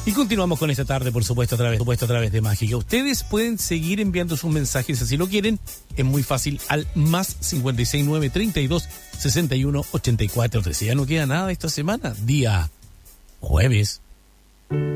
Y continuamos con esta tarde, por supuesto, a través de Mágica. Ustedes pueden seguir enviando sus mensajes, así lo quieren. Es muy fácil, al más 569 32 61 84 13. Ya no queda nada esta semana, día jueves.